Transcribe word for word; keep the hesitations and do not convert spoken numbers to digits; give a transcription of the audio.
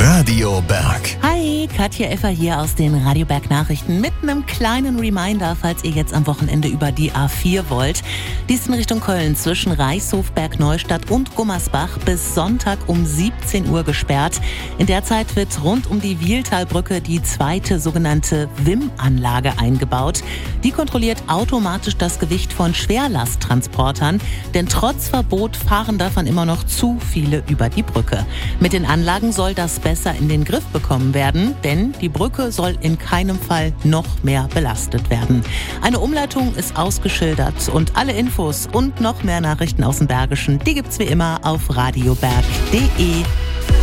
Radio Berg. Hi, Katja Effer hier aus den Radio Berg Nachrichten mit einem kleinen Reminder, falls ihr jetzt am Wochenende über die A vier wollt. Die ist in Richtung Köln zwischen Reichshof, Bergneustadt und Gummersbach bis Sonntag um siebzehn Uhr gesperrt. In der Zeit wird rund um die Wiehltalbrücke die zweite sogenannte W I M-Anlage eingebaut. Die kontrolliert automatisch das Gewicht von Schwerlasttransportern, denn trotz Verbot fahren davon immer noch zu viele über die Brücke. Mit den Anlagen soll das besser in den Griff bekommen werden, denn die Brücke soll in keinem Fall noch mehr belastet werden. Eine Umleitung ist ausgeschildert und alle Infos und noch mehr Nachrichten aus dem Bergischen, die gibt's wie immer auf radioberg punkt de.